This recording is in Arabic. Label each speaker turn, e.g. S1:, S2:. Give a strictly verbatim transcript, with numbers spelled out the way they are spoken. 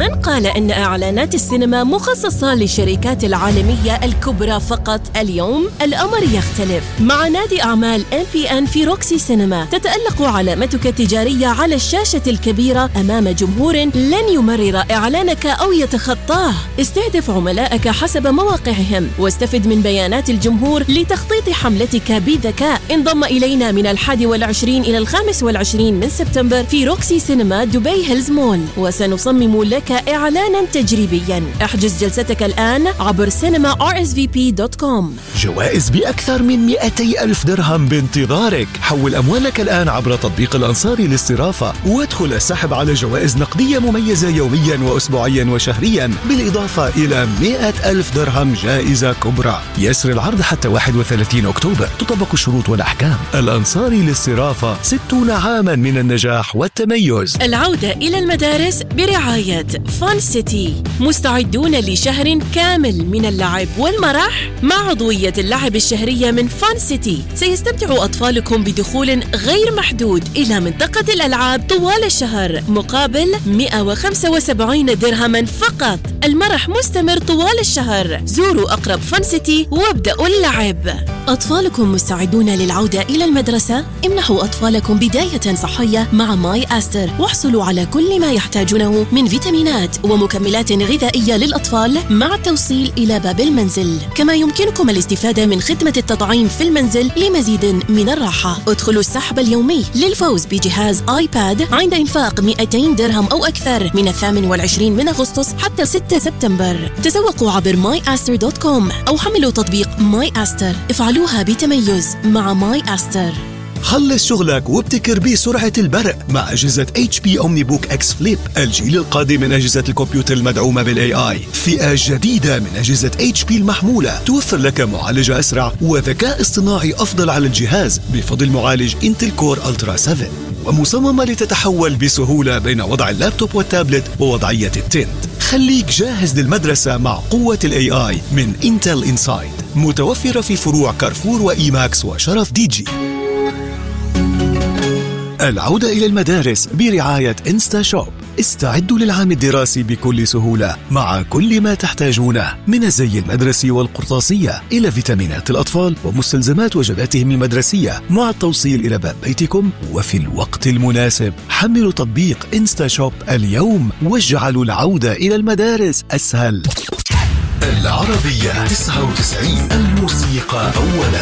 S1: من قال أن إعلانات السينما مخصصة للشركات العالمية الكبرى فقط؟ اليوم الأمر يختلف. مع نادي أعمال إم بي إن في روكسي سينما تتألق علامتك التجارية على الشاشة الكبيرة أمام جمهور لن يمرر إعلانك أو يتخطاه. استهدف عملائك حسب مواقعهم واستفد من بيانات الجمهور لتخطيط حملتك بذكاء. انضم إلينا من الحادي والعشرين إلى الخامس والعشرين من سبتمبر في روكسي سينما دبي هيلز مول، وسنصمم لك إعلانا تجريبيا. احجز جلستك الآن عبر سينما آر إس في بي دوت كوم.
S2: جوائز بأكثر من مئتي ألف درهم بانتظارك. حول أموالك الآن عبر تطبيق الأنصاري للصرافة وادخل السحب على جوائز نقدية مميزة يوميا وأسبوعيا وشهريا، بالإضافة إلى مئة ألف درهم جائزة كبرى. يسر العرض حتى واحد وثلاثين أكتوبر. تطبق الشروط والأحكام. الأنصاري للصرافة، ستون عاما من النجاح والتميز.
S1: العودة إلى المدارس برعاية فان سيتي. مستعدون لشهر كامل من اللعب والمرح مع عضوية اللعب الشهرية من فان سيتي. سيستمتع أطفالكم بدخول غير محدود إلى منطقة الألعاب طوال الشهر مقابل مئة وخمسة وسبعين درهما فقط. المرح مستمر طوال الشهر. زوروا أقرب فان سيتي وابدأوا اللعب. أطفالكم مستعدون للعودة إلى المدرسة؟ امنحوا أطفالكم بداية صحية مع ماي أستر، واحصلوا على كل ما يحتاجونه من فيتامينات ومكملات غذائية للأطفال مع التوصيل إلى باب المنزل. كما يمكنكم الاستفادة من خدمة التطعيم في المنزل لمزيد من الراحة. ادخلوا السحب اليومي للفوز بجهاز آيباد عند إنفاق مئتين درهم أو أكثر من الثامن والعشرين من أغسطس حتى ستة سبتمبر. تسوقوا عبر ماي أستر دوت كوم أو حملوا تطبيق ماي أستر. افعلوها بتميز مع ماي أستر.
S2: خلص شغلك وابتكر بسرعة البرق مع أجهزة إتش بي أومني بوك إكس فليب، الجيل القادم من أجهزة الكمبيوتر المدعومة بالإي آي. فئة جديدة من أجهزة إتش بي المحمولة توفر لك معالجة أسرع وذكاء اصطناعي أفضل على الجهاز بفضل معالج انتل كور ألترا سبعة، ومصممة لتتحول بسهولة بين وضع اللابتوب والتابلت ووضعية التنت. خليك جاهز للمدرسة مع قوة الإي آي من انتل إنسايد، متوفرة في فروع كارفور وإيماكس وشرف دي جي. العودة إلى المدارس برعاية إنستا شوب. استعدوا للعام الدراسي بكل سهولة مع كل ما تحتاجونه من الزي المدرسي والقرطاسية إلى فيتامينات الأطفال ومستلزمات وجباتهم المدرسية مع التوصيل إلى باب بيتكم وفي الوقت المناسب. حملوا تطبيق إنستا شوب اليوم واجعلوا العودة إلى المدارس أسهل. العربية تسعة وتسعين، الموسيقى أولا.